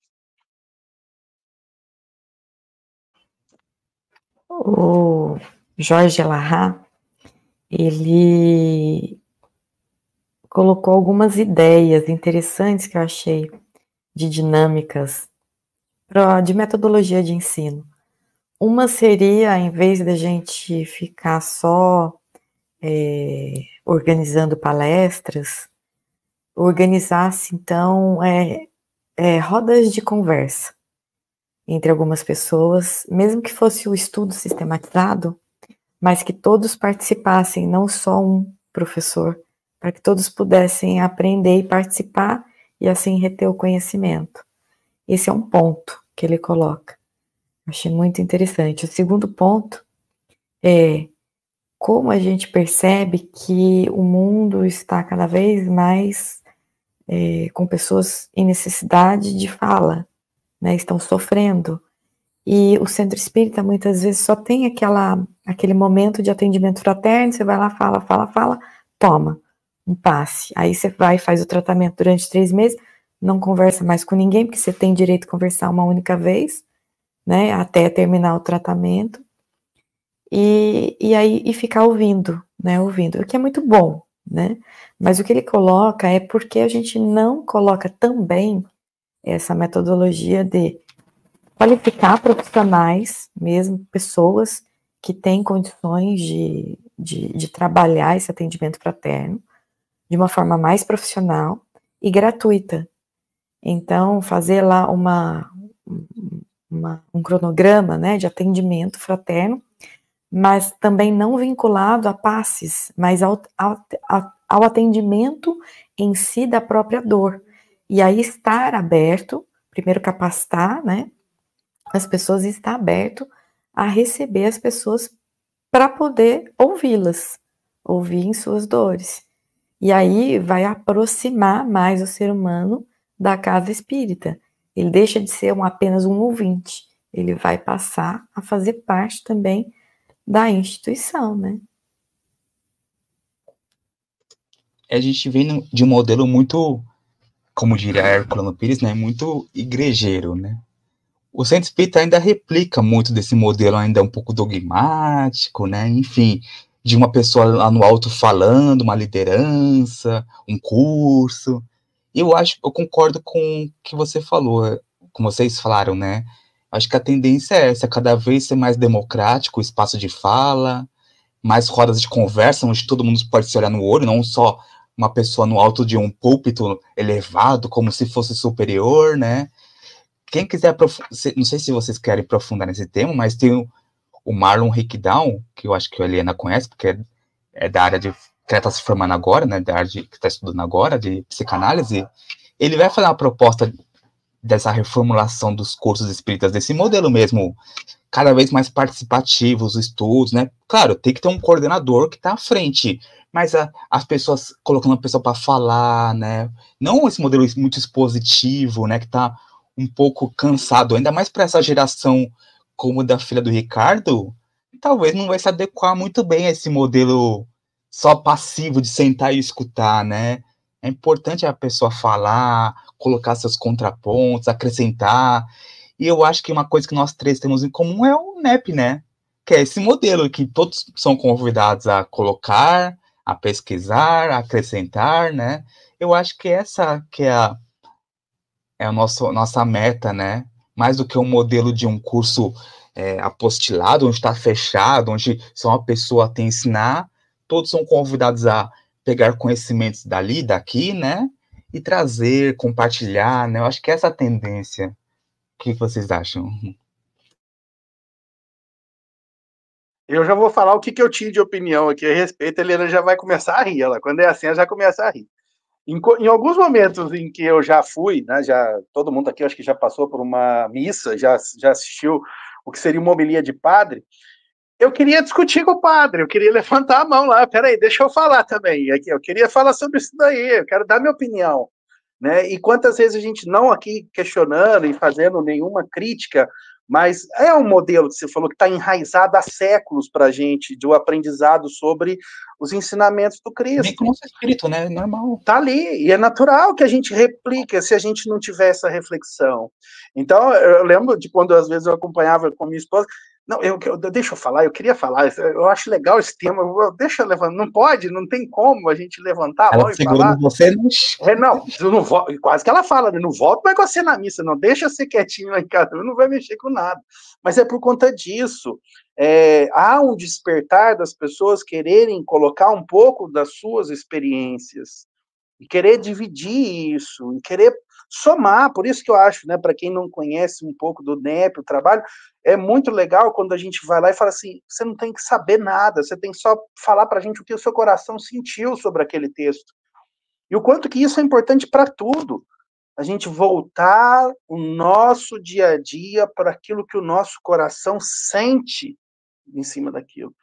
O Jorge Larrat, ele colocou algumas ideias interessantes que eu achei de dinâmicas pra, de metodologia de ensino. Uma seria, em vez da gente ficar só é, organizando palestras, organizasse, então, é, é, rodas de conversa entre algumas pessoas, mesmo que fosse o estudo sistematizado, mas que todos participassem, não só um professor, para que todos pudessem aprender e participar e assim reter o conhecimento. Esse é um ponto que ele coloca. Achei muito interessante. O segundo ponto é como a gente percebe que o mundo está cada vez mais é, com pessoas em necessidade de fala, né, estão sofrendo. E o centro espírita muitas vezes só tem aquela, aquele momento de atendimento fraterno, você vai lá, fala, fala, fala, toma um passe. Aí você vai e faz o tratamento durante três meses, não conversa mais com ninguém, porque você tem direito a conversar uma única vez, né, até terminar o tratamento. E, e aí e ficar ouvindo, né, ouvindo, o que é muito bom, né, mas o que ele coloca é porque a gente não coloca também essa metodologia de qualificar profissionais, mesmo pessoas que têm condições de, de, de trabalhar esse atendimento fraterno de uma forma mais profissional e gratuita. Então, fazer lá uma, uma, um cronograma, né, de atendimento fraterno, mas também não vinculado a passes, mas ao, ao, ao atendimento em si da própria dor. E aí estar aberto, primeiro capacitar, né, as pessoas, e estar aberto a receber as pessoas para poder ouvi-las, ouvir em suas dores. E aí vai aproximar mais o ser humano da casa espírita. Ele deixa de ser um, apenas um ouvinte, ele vai passar a fazer parte também da instituição, né? A gente vem de um modelo muito, como diria Herculano Pires, né, muito igrejeiro, né? O centro espírita ainda replica muito desse modelo, ainda um pouco dogmático, né? Enfim, de uma pessoa lá no alto falando, uma liderança, um curso. E eu acho, eu concordo com o que você falou, como vocês falaram, né? Acho que a tendência é essa, cada vez ser mais democrático, o espaço de fala, mais rodas de conversa, onde todo mundo pode se olhar no olho, não só uma pessoa no alto de um púlpito elevado, como se fosse superior, né? Quem quiser, não sei se vocês querem aprofundar nesse tema, mas tem o, o Marlon Rickdown, que eu acho que a Helena conhece, porque é, é da área de, que ela está se formando agora, né, da área de, que está estudando agora, de psicanálise. Ele vai fazer uma proposta dessa reformulação dos cursos espíritas, desse modelo mesmo, cada vez mais participativos, os estudos, né? Claro, tem que ter um coordenador que está à frente, mas a, as pessoas, colocando a pessoa para falar, né? Não esse modelo muito expositivo, né, que está um pouco cansado, ainda mais para essa geração como da filha do Ricardo, talvez não vai se adequar muito bem a esse modelo só passivo de sentar e escutar, né? É importante a pessoa falar, colocar seus contrapontos, acrescentar. E eu acho que uma coisa que nós três temos em comum é o N E P, né? Que é esse modelo que todos são convidados a colocar, a pesquisar, a acrescentar, né? Eu acho que essa que é a é a nosso, nossa meta, né? Mais do que um modelo de um curso é, apostilado, onde está fechado, onde só uma pessoa tem que ensinar, todos são convidados a pegar conhecimentos dali, daqui, né? E trazer, compartilhar, né? Eu acho que essa é a tendência. O que vocês acham? Eu já vou falar o que, que eu tive de opinião aqui a respeito, a Helena já vai começar a rir, ela, quando é assim, ela já começa a rir. Em, em alguns momentos em que eu já fui, né, já, todo mundo aqui acho que já passou por uma missa, já, já assistiu o que seria uma homilia de padre, eu queria discutir com o padre, eu queria levantar a mão lá, peraí, deixa eu falar também, eu queria falar sobre isso daí, eu quero dar minha opinião, né, e quantas vezes a gente não aqui questionando e fazendo nenhuma crítica, mas é um modelo que você falou que está enraizado há séculos para a gente, do aprendizado sobre os ensinamentos do Cristo. Nem com o nosso espírito, né? Normal. Está ali, e é natural que a gente replique se a gente não tiver essa reflexão. Então, eu lembro de quando às vezes eu acompanhava com a minha esposa, não, eu, eu, deixa eu falar, eu queria falar, eu acho legal esse tema, eu, deixa eu levantar, não pode, não tem como a gente levantar a mão ela e falar. Você não... É, não, eu não vou, quase que ela fala, né, não volto mais com você na missa, não, deixa eu ser quietinho lá em casa, não vai mexer com nada. Mas é por conta disso, é, há um despertar das pessoas quererem colocar um pouco das suas experiências, e querer dividir isso, e querer somar, por isso que eu acho, né, para quem não conhece um pouco do N E P, o trabalho, é muito legal quando a gente vai lá e fala assim, você não tem que saber nada, você tem que só falar para a gente o que o seu coração sentiu sobre aquele texto. E o quanto que isso é importante para tudo. A gente voltar o nosso dia a dia para aquilo que o nosso coração sente em cima daquilo.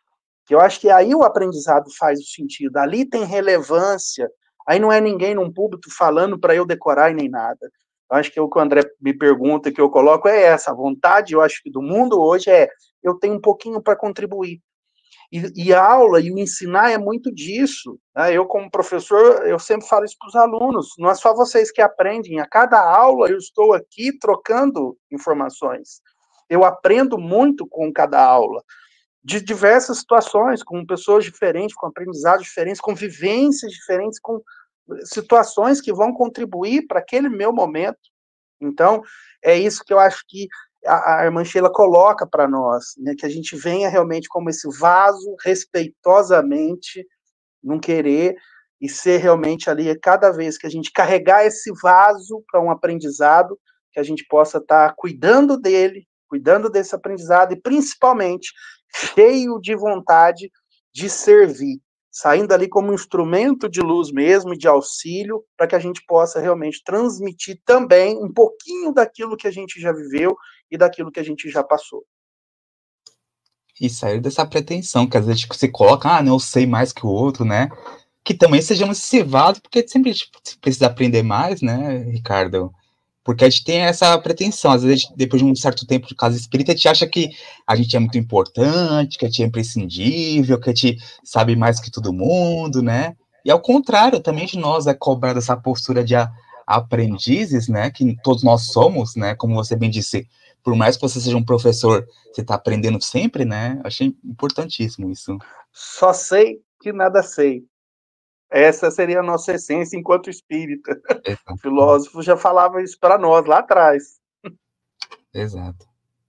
Que eu acho que aí o aprendizado faz o sentido, ali tem relevância, aí não é ninguém num púlpito falando para eu decorar e nem nada. Eu acho que o que o André me pergunta, que eu coloco, é essa, a vontade, eu acho que do mundo hoje é, eu tenho um pouquinho para contribuir. E, e a aula e o ensinar é muito disso. Né? Eu, como professor, eu sempre falo isso para os alunos, não é só vocês que aprendem, a cada aula eu estou aqui trocando informações. Eu aprendo muito com cada aula, de diversas situações, com pessoas diferentes, com aprendizados diferentes, com vivências diferentes, com situações que vão contribuir para aquele meu momento. Então, é isso que eu acho que a, a irmã Sheila coloca para nós, né, que a gente venha realmente como esse vaso, respeitosamente, não querer, e ser realmente ali, cada vez que a gente carregar esse vaso para um aprendizado, que a gente possa estar tá cuidando dele, cuidando desse aprendizado, e principalmente cheio de vontade de servir, saindo ali como um instrumento de luz mesmo, de auxílio, para que a gente possa realmente transmitir também um pouquinho daquilo que a gente já viveu e daquilo que a gente já passou. E sair dessa pretensão, que às vezes você coloca, ah, não, eu sei mais que o outro, né? Que também sejamos civados, porque sempre a gente precisa aprender mais, né, Ricardo? Porque a gente tem essa pretensão, às vezes, depois de um certo tempo de casa espírita, a gente acha que a gente é muito importante, que a gente é imprescindível, que a gente sabe mais que todo mundo, né? E ao contrário, também de nós é cobrada essa postura de a, aprendizes, né? Que todos nós somos, né? Como você bem disse, por mais que você seja um professor, você está aprendendo sempre, né? Achei importantíssimo isso. Só sei que nada sei. Essa seria a nossa essência enquanto espírita. Exato. O filósofo já falava isso para nós lá atrás. Exato.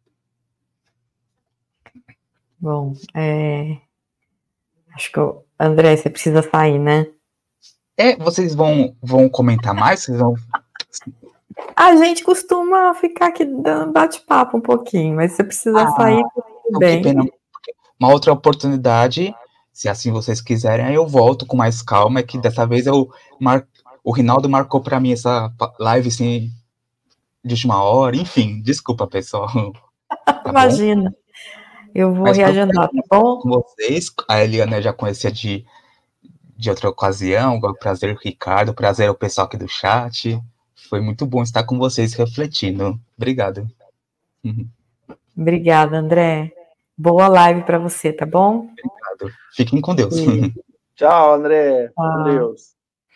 Bom, é... acho que o André, você precisa sair, né? É, vocês vão, vão comentar mais? Vocês vão... A gente costuma ficar aqui dando bate-papo um pouquinho, mas se você precisar ah, sair, tudo bem. Que pena. Uma outra oportunidade, se assim vocês quiserem, aí eu volto com mais calma, é que dessa vez eu mar... o Rinaldo marcou para mim essa live assim, de última hora, enfim, desculpa, pessoal. Tá Imagina, bom? Eu vou Mas reagendar, tá bom? Com vocês, a Eliana eu já conhecia de, de outra ocasião, o prazer Ricardo, o prazer o pessoal aqui do chat, foi muito bom estar com vocês refletindo, obrigado. Obrigada, André. Boa live para você, tá bom? Obrigado. Fiquem com Deus. Sim. Tchau, André. Ah. Com Deus.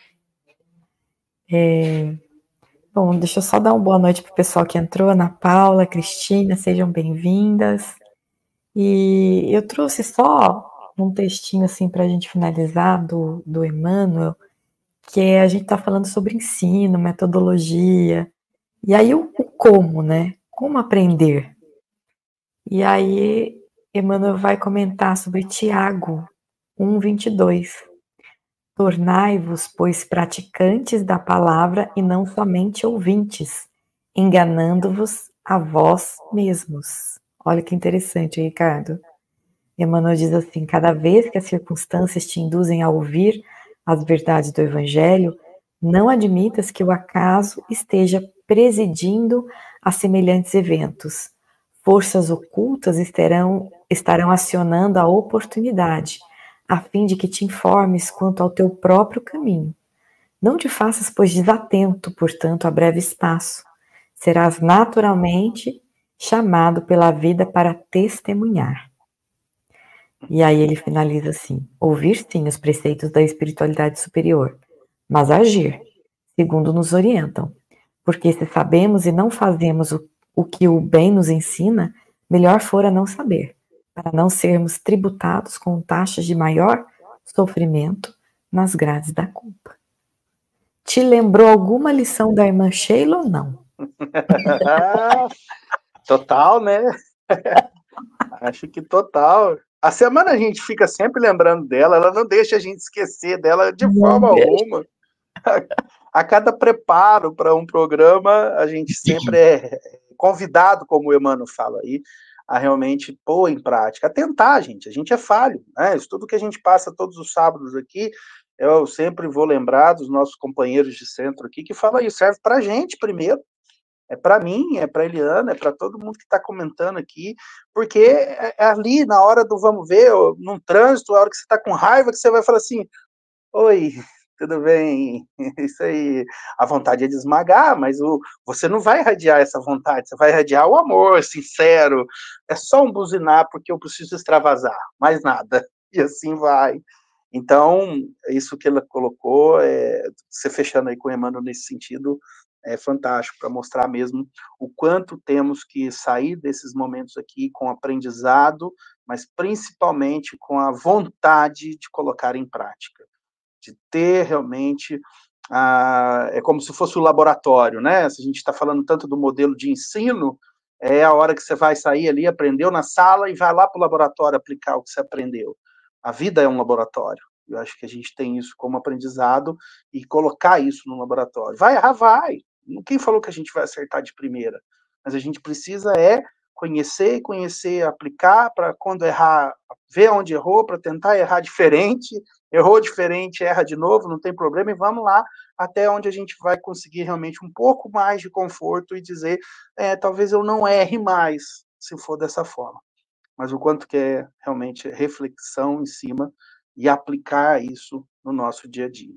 É... Bom, deixa eu só dar uma boa noite para o pessoal que entrou, Ana Paula, Cristina, sejam bem-vindas. E eu trouxe só um textinho assim para a gente finalizar do, do Emmanuel, que é, a gente está falando sobre ensino, metodologia, e aí o, o como, né? Como aprender? E aí Emmanuel vai comentar sobre Tiago um, vinte e dois. Tornai-vos, pois, praticantes da palavra e não somente ouvintes, enganando-vos a vós mesmos. Olha que interessante, Ricardo. Emmanuel diz assim, cada vez que as circunstâncias te induzem a ouvir as verdades do Evangelho, não admitas que o acaso esteja presidindo a semelhantes eventos. Forças ocultas estarão, estarão acionando a oportunidade, a fim de que te informes quanto ao teu próprio caminho. Não te faças, pois, desatento, portanto, a breve espaço. Serás naturalmente chamado pela vida para testemunhar. E aí ele finaliza assim, ouvir sim os preceitos da espiritualidade superior, mas agir, segundo nos orientam. Porque se sabemos e não fazemos o, o que o bem nos ensina, melhor fora não saber, para não sermos tributados com taxas de maior sofrimento nas grades da culpa. Te lembrou alguma lição da irmã Sheila ou não? Total, né? Acho que total. A semana a gente fica sempre lembrando dela, ela não deixa a gente esquecer dela de forma alguma. A cada preparo para um programa, a gente sempre é convidado, como o Emmanuel fala aí, a realmente pôr em prática, a tentar, gente, a gente é falho, né? Isso tudo que a gente passa todos os sábados aqui, eu sempre vou lembrar dos nossos companheiros de centro aqui, que fala isso, serve para a gente primeiro, é para mim, é para Eliana, é para todo mundo que está comentando aqui, porque é, é ali, na hora do vamos ver, ou, num trânsito, a hora que você está com raiva, que você vai falar assim, oi, tudo bem? Isso aí, a vontade é de esmagar, mas o, você não vai irradiar essa vontade, você vai irradiar o amor sincero, é só um buzinar porque eu preciso extravasar, mais nada, e assim vai. Então, isso que ela colocou, é, você fechando aí com o Emmanuel nesse sentido, é fantástico, para mostrar mesmo o quanto temos que sair desses momentos aqui com aprendizado, mas principalmente com a vontade de colocar em prática, de ter realmente, ah, é como se fosse o laboratório, né? Se a gente está falando tanto do modelo de ensino, é a hora que você vai sair ali, aprendeu na sala e vai lá para o laboratório aplicar o que você aprendeu. A vida é um laboratório. Eu acho que a gente tem isso como aprendizado e colocar isso no laboratório. Vai errar, vai. Quem falou que a gente vai acertar de primeira? Mas a gente precisa é conhecer, conhecer, aplicar, para quando errar, ver onde errou, para tentar errar diferente, errou diferente, erra de novo, não tem problema, e vamos lá até onde a gente vai conseguir realmente um pouco mais de conforto e dizer, é, talvez eu não erre mais, se for dessa forma. Mas o quanto que é realmente reflexão em cima e aplicar isso no nosso dia a dia.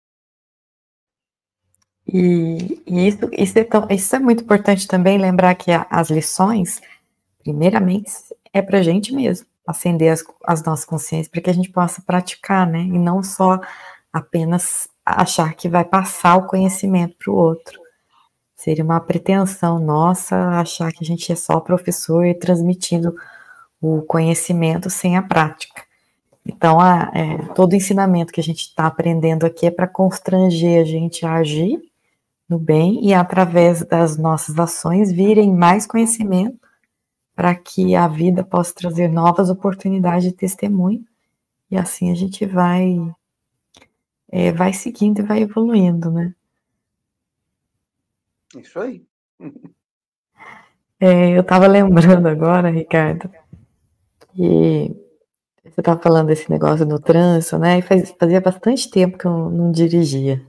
E, e isso, isso, é tão, isso é muito importante também, lembrar que a, as lições, primeiramente, é para a gente mesmo, acender as, as nossas consciências, para que a gente possa praticar, né, e não só apenas achar que vai passar o conhecimento para o outro. Seria uma pretensão nossa achar que a gente é só professor e transmitindo o conhecimento sem a prática. Então, a, é, todo ensinamento que a gente está aprendendo aqui é para constranger a gente a agir no bem e, através das nossas ações, virem mais conhecimento para que a vida possa trazer novas oportunidades de testemunho, e assim a gente vai, é, vai seguindo e vai evoluindo, né? Isso aí. É, eu estava lembrando agora, Ricardo, que você estava falando desse negócio no trânsito, né? E faz, fazia bastante tempo que eu não dirigia.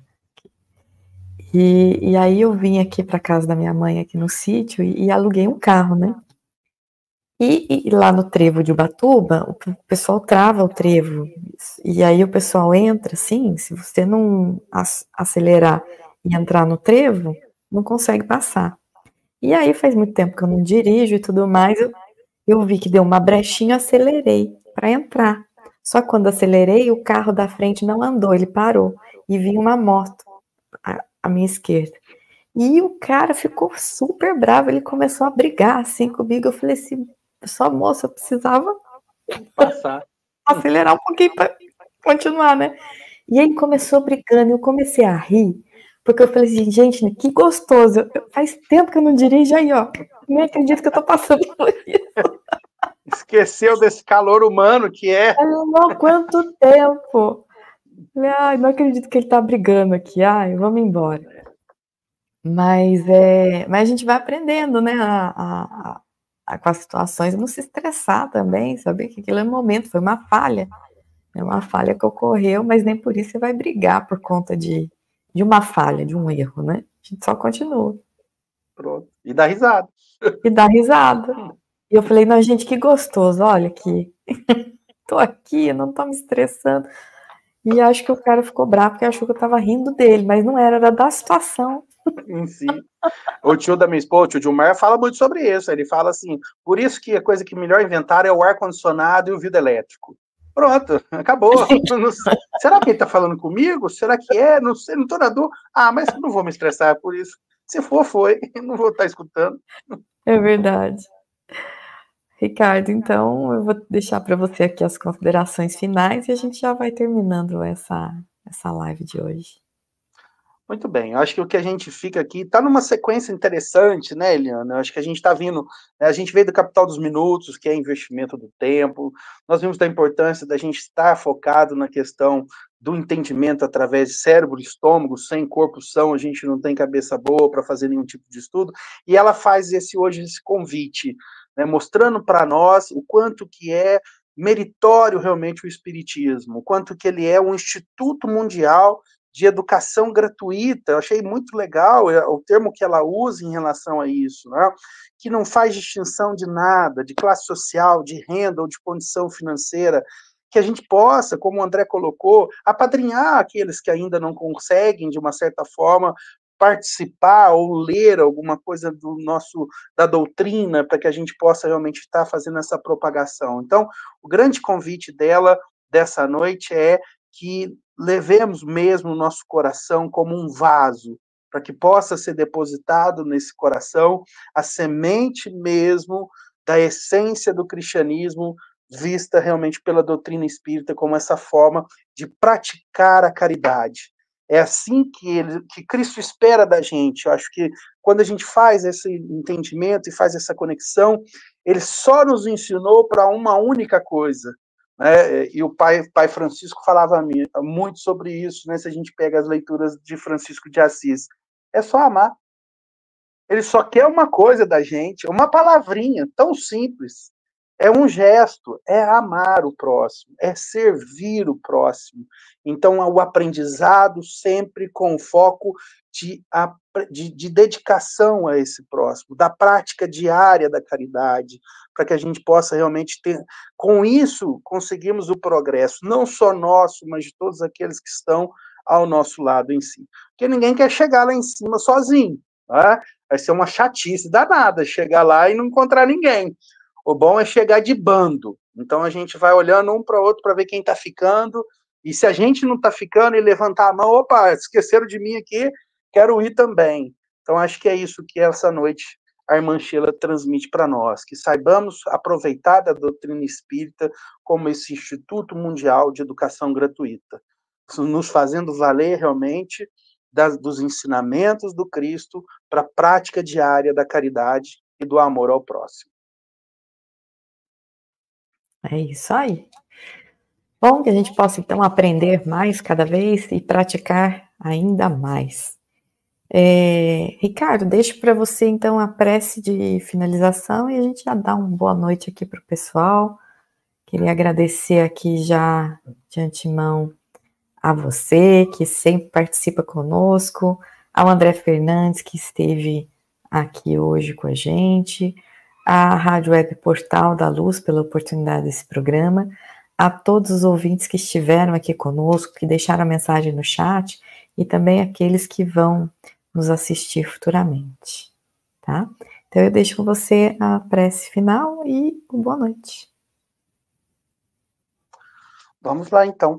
E, e aí eu vim aqui para casa da minha mãe, aqui no sítio, e, e aluguei um carro, né? E, e lá no trevo de Ubatuba, o pessoal trava o trevo. E aí o pessoal entra, assim, se você não acelerar e entrar no trevo, não consegue passar. E aí faz muito tempo que eu não dirijo e tudo mais, eu, eu vi que deu uma brechinha, acelerei para entrar. Só que quando acelerei, o carro da frente não andou, ele parou. E vinha uma moto à, à minha esquerda. E o cara ficou super bravo, ele começou a brigar assim comigo. Eu falei assim, só moça, eu precisava passar, acelerar um pouquinho para continuar, né? E aí começou brigando, eu comecei a rir, porque eu falei assim, gente, que gostoso, eu, faz tempo que eu não dirijo, aí ó, nem acredito que eu tô passando por isso. Esqueceu desse calor humano que é. Não, quanto tempo! Ai, não acredito que ele tá brigando aqui, ai, vamos embora. Mas, é, mas a gente vai aprendendo, né, a, a, a, com as situações, não se estressar também, saber que aquilo é um momento, foi uma falha, é uma falha que ocorreu, mas nem por isso você vai brigar por conta de, de uma falha, de um erro, né? A gente só continua. Pronto. E dá risada. E dá risada. E eu falei, não, gente, que gostoso, olha aqui, tô aqui, não tô me estressando. E acho que o cara ficou bravo porque achou que eu tava rindo dele, mas não era, era da situação. Em si. O tio da minha esposa, o tio Gilmar, fala muito sobre isso. Ele fala assim, por isso que a coisa que melhor inventaram é o ar-condicionado e o vidro elétrico. Pronto, acabou. Será que ele tá falando comigo? Será que é? Não sei, não tô na dor. Ah, mas não vou me estressar por isso. Se for, foi. Não vou estar escutando. É verdade. Ricardo, então eu vou deixar para você aqui as considerações finais e a gente já vai terminando essa, essa live de hoje. Muito bem, eu acho que o que a gente fica aqui está numa sequência interessante, né, Eliana? Eu acho que a gente está vindo, né, a gente veio do Capital dos Minutos, que é investimento do tempo, nós vimos da importância da gente estar focado na questão do entendimento através de cérebro e estômago, sem corpo são, a gente não tem cabeça boa para fazer nenhum tipo de estudo, e ela faz esse hoje esse convite, né, mostrando para nós o quanto que é meritório realmente o espiritismo, o quanto que ele é um instituto mundial de educação gratuita. Eu achei muito legal o termo que ela usa em relação a isso, né? Que não faz distinção de nada, de classe social, de renda ou de condição financeira, que a gente possa, como o André colocou, apadrinhar aqueles que ainda não conseguem, de uma certa forma, participar ou ler alguma coisa do nosso, da doutrina, para que a gente possa realmente estar fazendo essa propagação. Então, o grande convite dela, dessa noite, é que levemos mesmo o nosso coração como um vaso, para que possa ser depositado nesse coração a semente mesmo da essência do cristianismo, vista realmente pela doutrina espírita como essa forma de praticar a caridade. É assim que, ele, que Cristo espera da gente. Eu acho que quando a gente faz esse entendimento e faz essa conexão, ele só nos ensinou para uma única coisa, né? E o pai, pai Francisco falava muito sobre isso, né? Se a gente pega as leituras de Francisco de Assis, é só amar. Ele só quer uma coisa da gente, uma palavrinha tão simples. É um gesto, é amar o próximo, é servir o próximo. Então, o aprendizado sempre com foco de, de, de dedicação a esse próximo, da prática diária da caridade, para que a gente possa realmente ter, com isso, conseguirmos o progresso, não só nosso, mas de todos aqueles que estão ao nosso lado em si. Porque ninguém quer chegar lá em cima sozinho, né? Vai ser uma chatice danada chegar lá e não encontrar ninguém. O bom é chegar de bando. Então a gente vai olhando um para o outro para ver quem está ficando. E se a gente não está ficando e levantar a mão, opa, esqueceram de mim aqui, quero ir também. Então acho que é isso que essa noite a irmã Sheila transmite para nós, que saibamos aproveitar da doutrina espírita como esse Instituto Mundial de Educação Gratuita, nos fazendo valer realmente das, dos ensinamentos do Cristo para a prática diária da caridade e do amor ao próximo. É isso aí. Bom, que a gente possa, então, aprender mais cada vez e praticar ainda mais. É, Ricardo, deixo para você, então, a prece de finalização e a gente já dá uma boa noite aqui para o pessoal. Queria agradecer aqui já de antemão a você, que sempre participa conosco, ao André Fernandes, que esteve aqui hoje com a gente, à Rádio Web Portal da Luz pela oportunidade desse programa, a todos os ouvintes que estiveram aqui conosco, que deixaram a mensagem no chat, e também aqueles que vão nos assistir futuramente, tá? Então eu deixo com você a prece final e boa noite. Vamos lá, então.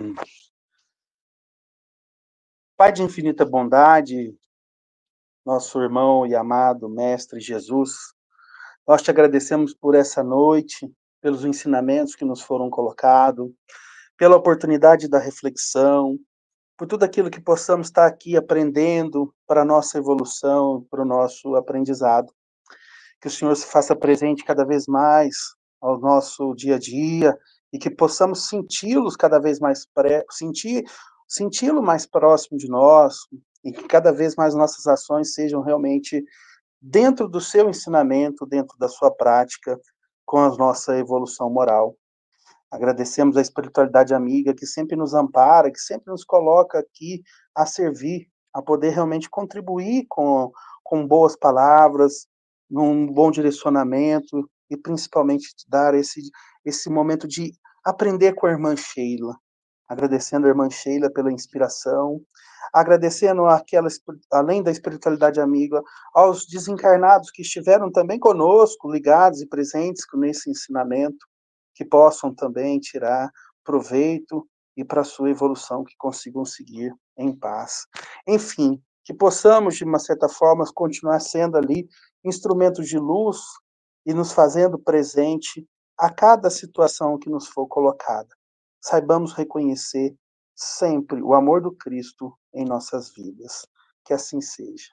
Pai de infinita bondade, nosso irmão e amado Mestre Jesus, nós te agradecemos por essa noite, pelos ensinamentos que nos foram colocados, pela oportunidade da reflexão, por tudo aquilo que possamos estar aqui aprendendo para a nossa evolução, para o nosso aprendizado. Que o Senhor se faça presente cada vez mais ao nosso dia a dia e que possamos senti-los cada vez mais, pré, sentir, senti-lo mais próximo de nós e que cada vez mais nossas ações sejam realmente dentro do seu ensinamento, dentro da sua prática, com a nossa evolução moral. Agradecemos a espiritualidade amiga que sempre nos ampara, que sempre nos coloca aqui a servir, a poder realmente contribuir com, com boas palavras, num bom direcionamento e principalmente dar esse, esse momento de aprender com a irmã Sheila. Agradecendo a irmã Sheila pela inspiração, agradecendo aquela, além da espiritualidade amiga, aos desencarnados que estiveram também conosco, ligados e presentes nesse ensinamento, que possam também tirar proveito e para a sua evolução que consigam seguir em paz. Enfim, que possamos, de uma certa forma, continuar sendo ali instrumentos de luz e nos fazendo presente a cada situação que nos for colocada. Saibamos reconhecer sempre o amor do Cristo em nossas vidas. Que assim seja.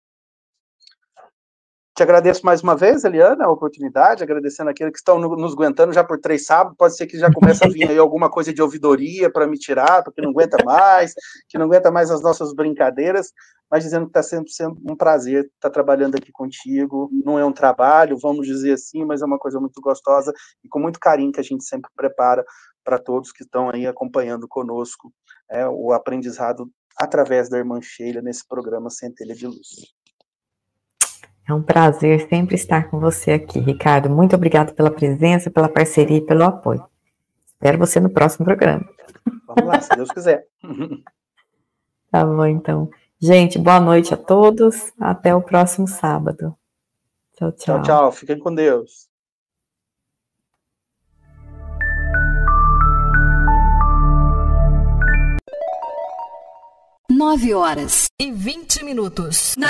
Te agradeço mais uma vez, Eliana, a oportunidade, agradecendo aqueles que estão nos aguentando já por três sábados, pode ser que já comece a vir aí alguma coisa de ouvidoria para me tirar, porque não aguenta mais, que não aguenta mais as nossas brincadeiras, mas dizendo que está sempre sendo um prazer estar trabalhando aqui contigo, não é um trabalho, vamos dizer assim, mas é uma coisa muito gostosa e com muito carinho que a gente sempre prepara para todos que estão aí acompanhando conosco é, o aprendizado através da irmã Sheila, nesse programa Centelha de Luz. É um prazer sempre estar com você aqui, Ricardo. Muito obrigado pela presença, pela parceria e pelo apoio. Espero você no próximo programa. Vamos lá, se Deus quiser. Tá bom, então. Gente, boa noite a todos. Até o próximo sábado. Tchau, tchau. Tchau, tchau. Fiquem com Deus. Nove horas e vinte minutos.